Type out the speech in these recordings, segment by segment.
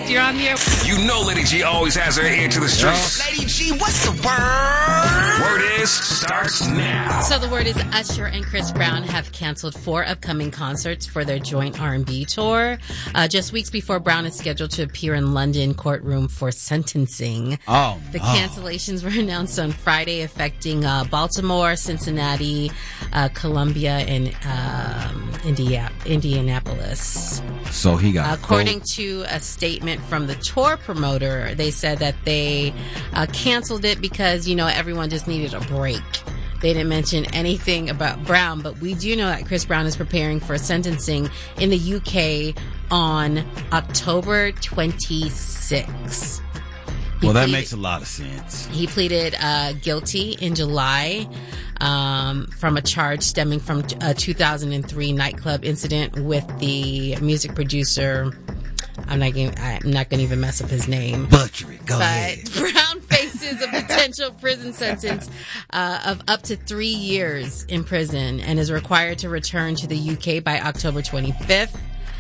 correct. You're on the air. You know Lady G always has her ear to the streets. Lady G, what's the word? Word is starts now. So the word is Usher and Chris Brown have canceled 4 upcoming concerts for their joint R&B tour. Just weeks before Brown is scheduled to appear in London courtroom for sentencing. Oh, The cancellations were announced on Friday, affecting Baltimore, Cincinnati, Columbia, and Indianapolis. So he got according to a statement from the tour promoter, they said that they canceled it because, everyone just needed a break. They didn't mention anything about Brown, but we do know that Chris Brown is preparing for sentencing in the UK on October 26th. That makes a lot of sense. He pleaded guilty in July from a charge stemming from a 2003 nightclub incident with the music producer. I'm not going to even mess up his name. Butcher it. Go ahead. Brown faces a potential prison sentence of up to 3 years in prison and is required to return to the UK by October 25th.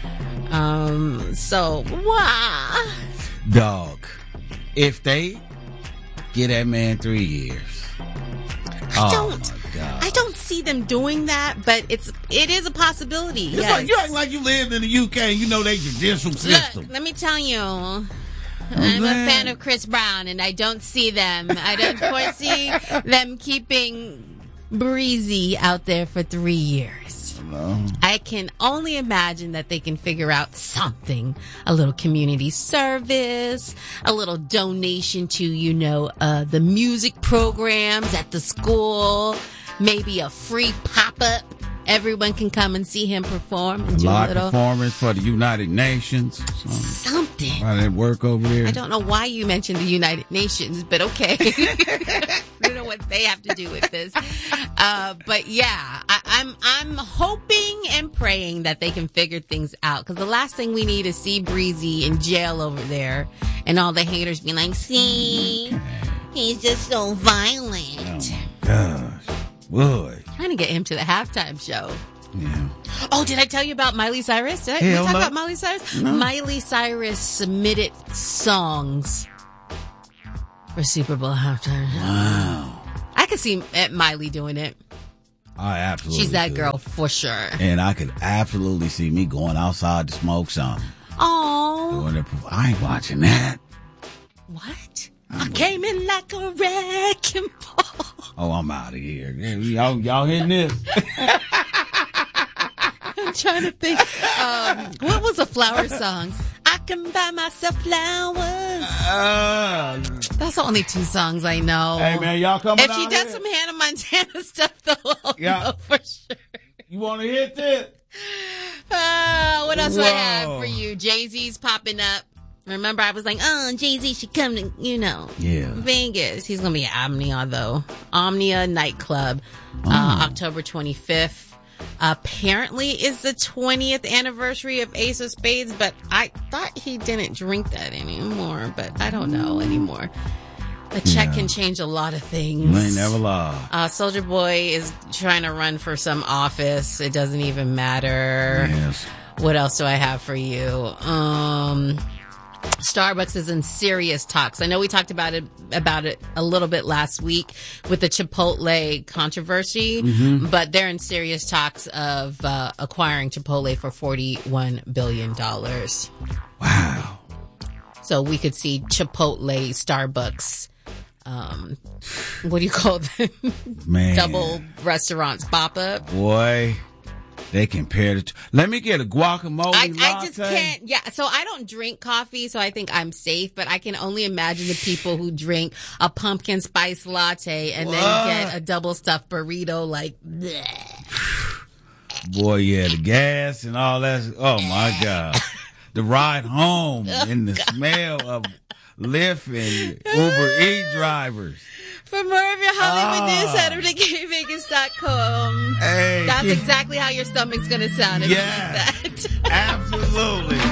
Dog. If they give that man 3 years. I don't see them doing that, but it is a possibility. It's like you act like you lived in the UK and you know their judicial system. Look, let me tell you, I'm a fan of Chris Brown, and I don't see them. I don't foresee them keeping Breezy out there for 3 years. No. I can only imagine that they can figure out something. A little community service, a little donation to, the music programs at the school, maybe a free pop-up. Everyone can come and see him perform. And live performance for the United Nations. Something. How that work over there? I don't know why you mentioned the United Nations, but okay. I don't know what they have to do with this. But yeah, I'm hoping and praying that they can figure things out. Because the last thing we need is see Breezy in jail over there and all the haters being like, see, he's just so violent. Oh, gosh. Boy. Trying to get him to the halftime show. Yeah. Oh, did I tell you about Miley Cyrus? Did we talk about Miley Cyrus? No. Miley Cyrus submitted songs for Super Bowl halftime. Wow. I could see Miley doing it. I absolutely She's that could. girl for sure. And I could absolutely see me going outside to smoke some. Oh. I ain't watching that. What? I came in like a wrecking ball. Oh, I'm out of here. Y'all hitting this? I'm trying to think. What was the flower songs? I can buy myself flowers. That's the only 2 songs I know. Hey, man, y'all coming out If she does here? some Hannah Montana stuff, though, I'll know for sure. You want to hit this? What else do I have for you? Jay-Z's popping up. Remember, I was like, Jay-Z should come to, Vegas. He's going to be at Omnia, though. Omnia nightclub, October 25th. Apparently, it's the 20th anniversary of Ace of Spades, but I thought he didn't drink that anymore, but I don't know anymore. A check can change a lot of things. You ain't never lie. Soulja Boy is trying to run for some office. It doesn't even matter. Yes. What else do I have for you? Starbucks is in serious talks. I know we talked about it a little bit last week with the Chipotle controversy, but they're in serious talks of acquiring Chipotle for $41 billion. Wow. So we could see Chipotle, Starbucks, what do you call them? Man. Double restaurants pop up. Boy. They compare the two. Let me get a guacamole latte. I just can't. Yeah, so I don't drink coffee, so I think I'm safe. But I can only imagine the people who drink a pumpkin spice latte and then get a double stuffed burrito. Like, bleh. Boy, yeah, the gas and all that. Oh my God, the ride home and the smell of Lyft and Uber Eats drivers. For more of your Hollywood news, head over to GayVegas.com. Hey, that's exactly how your stomach's going to sound if you eat that. Absolutely.